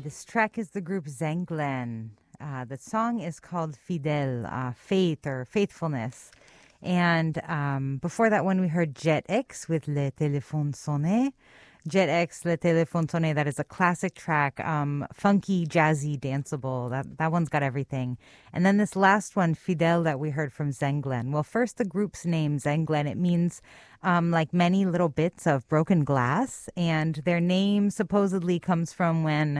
This track is the group Zenglen. The song is called Fidel, faith or faithfulness. And before that one, we heard Jet X with Le Téléphone Sonné. Jet X, Le Téléphone Sonné, that is a classic track, funky, jazzy, danceable. That one's got everything. And then this last one, Fidel, that we heard from Zenglen. Well, first, the group's name, Zenglen, it means like many little bits of broken glass. And their name supposedly comes from when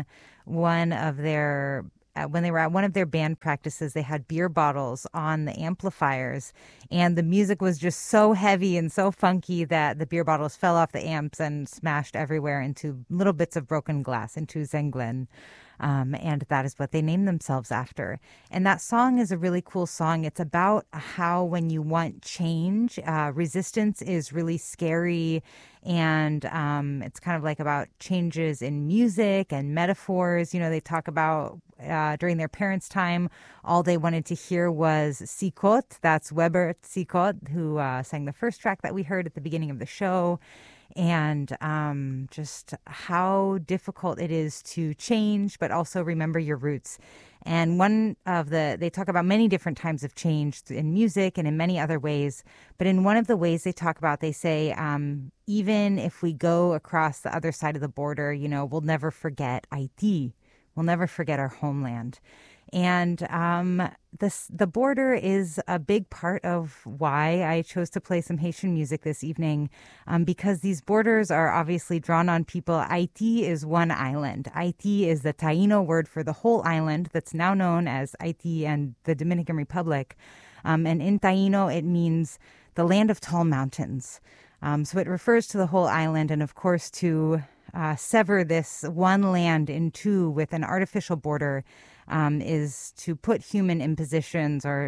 when they were at one of their band practices, they had beer bottles on the amplifiers, and the music was just so heavy and so funky that the beer bottles fell off the amps and smashed everywhere into little bits of broken glass into Zenglen. And that is what they named themselves after. And that song is a really cool song. It's about how when you want change, resistance is really scary. And it's kind of like about changes in music and metaphors. You know, they talk about during their parents' time, all they wanted to hear was Sikot. That's Weber Sikot, who sang the first track that we heard at the beginning of the show. And just how difficult it is to change, but also remember your roots. And they talk about many different times of change in music and in many other ways. But in one of the ways they talk about, they say, even if we go across the other side of the border, you know, we'll never forget Haiti. We'll never forget our homeland. And the border is a big part of why I chose to play some Haitian music this evening, because these borders are obviously drawn on people. Haiti is one island. Haiti is the Taino word for the whole island that's now known as Haiti and the Dominican Republic. And in Taino, it means the land of tall mountains. So it refers to the whole island, and of course to sever this one land in two with an artificial border is to put human impositions, or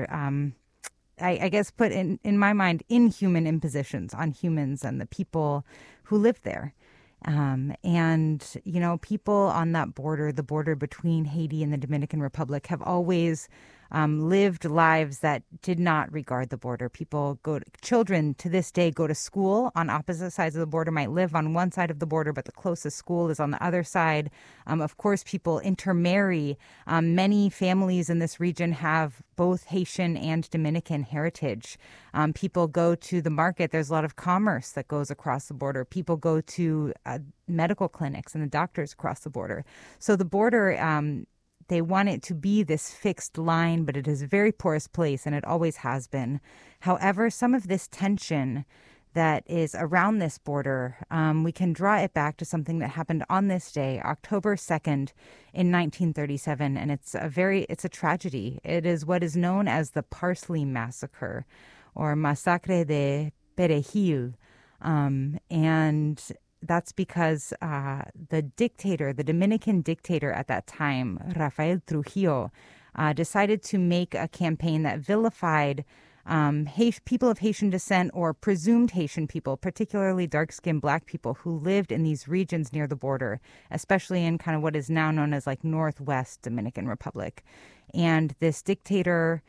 I guess put in my mind, inhuman impositions on humans and the people who live there. And, you know, people on that border, the border between Haiti and the Dominican Republic, have always lived lives that did not regard the border. Children to this day go to school on opposite sides of the border, might live on one side of the border, but the closest school is on the other side. Of course, people intermarry. Many families in this region have both Haitian and Dominican heritage. People go to the market. There's a lot of commerce that goes across the border. People go to medical clinics and the doctors across the border. So the border, they want it to be this fixed line, but it is a very porous place, and it always has been. However, some of this tension that is around this border, we can draw it back to something that happened on this day, October 2nd in 1937, and it's a tragedy. It is what is known as the Parsley Massacre, or Masacre de Perejil, and that's because the Dominican dictator at that time, Rafael Trujillo, decided to make a campaign that vilified people of Haitian descent or presumed Haitian people, particularly dark-skinned Black people who lived in these regions near the border, especially in kind of what is now known as like Northwest Dominican Republic. And this dictator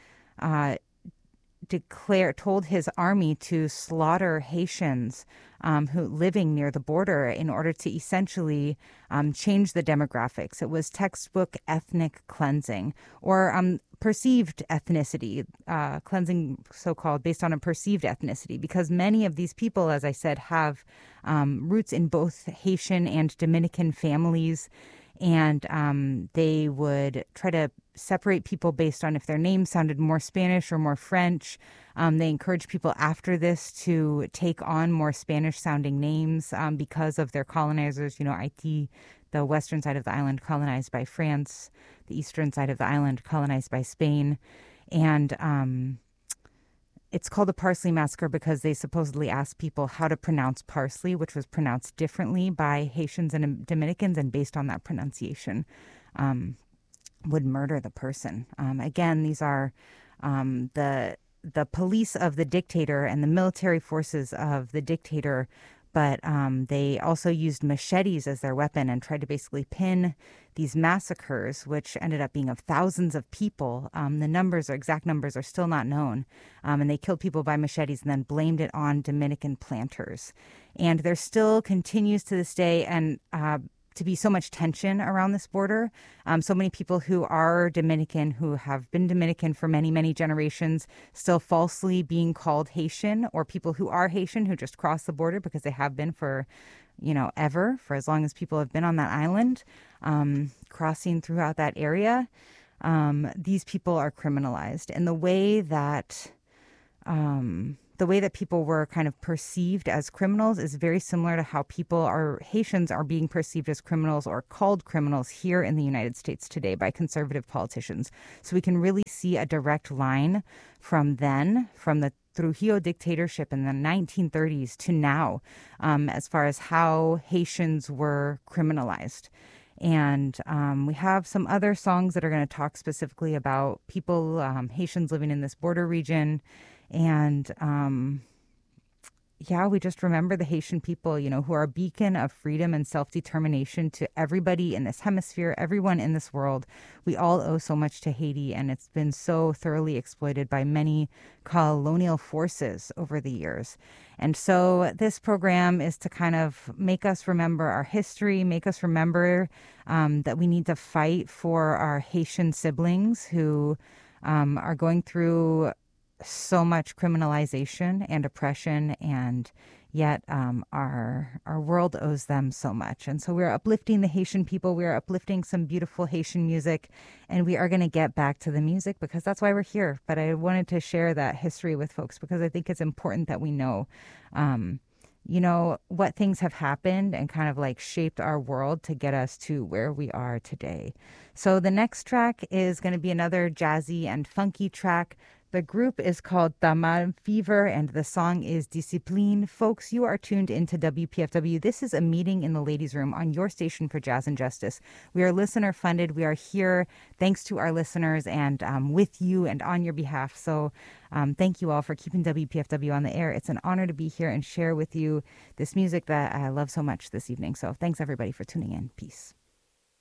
told his army to slaughter Haitians who living near the border in order to essentially change the demographics. It was textbook ethnic cleansing, or perceived ethnicity, cleansing so-called based on a perceived ethnicity, because many of these people, as I said, have roots in both Haitian and Dominican families. And they would try to separate people based on if their names sounded more Spanish or more French. They encouraged people after this to take on more Spanish-sounding names because of their colonizers. You know, Haiti, the western side of the island, colonized by France, the eastern side of the island colonized by Spain. And it's called the Parsley Massacre because they supposedly asked people how to pronounce parsley, which was pronounced differently by Haitians and Dominicans, and based on that pronunciation, would murder the person. Again, these are the police of the dictator and the military forces of the dictator, but they also used machetes as their weapon and tried to basically pin these massacres, which ended up being of thousands of people. The exact numbers are still not known. And they killed people by machetes and then blamed it on Dominican planters. And there still continues to this day, and to be so much tension around this border. So many people who are Dominican, who have been Dominican for many, many generations, still falsely being called Haitian, or people who are Haitian who just cross the border because they have been for, ever, for as long as people have been on that island, crossing throughout that area. These people are criminalized. And the way that people were kind of perceived as criminals is very similar to how Haitians are being perceived as criminals or called criminals here in the United States today by conservative politicians. So we can really see a direct line from the Trujillo dictatorship in the 1930s to now, as far as how Haitians were criminalized. And we have some other songs that are going to talk specifically about people, Haitians living in this border region. And we just remember the Haitian people, who are a beacon of freedom and self-determination to everybody in this hemisphere, everyone in this world. We all owe so much to Haiti, and it's been so thoroughly exploited by many colonial forces over the years. And so this program is to kind of make us remember our history, make us remember that we need to fight for our Haitian siblings who are going through so much criminalization and oppression, and yet our world owes them so much. And so we're uplifting the Haitian people. We're uplifting some beautiful Haitian music, and we are going to get back to the music because that's why we're here. But I wanted to share that history with folks because I think it's important that we know what things have happened and kind of like shaped our world to get us to where we are today. So the next track is going to be another jazzy and funky track. The group is called Tamal Fever, and the song is Discipline. Folks, you are tuned into WPFW. This is a meeting in the ladies' room on your station for Jazz and Justice. We are listener funded. We are here thanks to our listeners and with you and on your behalf. So thank you all for keeping WPFW on the air. It's an honor to be here and share with you this music that I love so much this evening. So thanks everybody for tuning in. Peace.